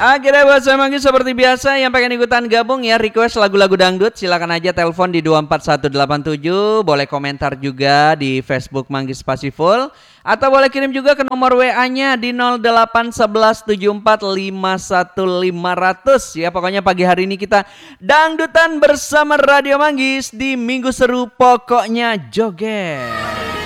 Akhirnya buat saya Manggis seperti biasa yang pengen ikutan gabung ya request lagu-lagu dangdut silakan aja telepon di 24187, boleh komentar juga di Facebook Manggis Pasiful atau boleh kirim juga ke nomor WA-nya di 08117451500500 ya. Pokoknya pagi hari ini kita dangdutan bersama Radio Manggis di Minggu Seru pokoknya joget.